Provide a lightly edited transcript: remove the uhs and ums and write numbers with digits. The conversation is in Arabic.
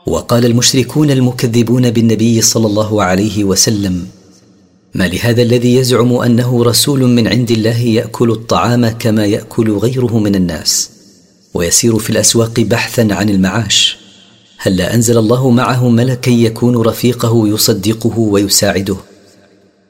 وقال المشركون المكذبون بالنبي صلى الله عليه وسلم: ما لهذا الذي يزعم أنه رسول من عند الله يأكل الطعام كما يأكل غيره من الناس ويسير في الأسواق بحثا عن المعاش؟ هل لا أنزل الله معه ملكا يكون رفيقه يصدقه ويساعده؟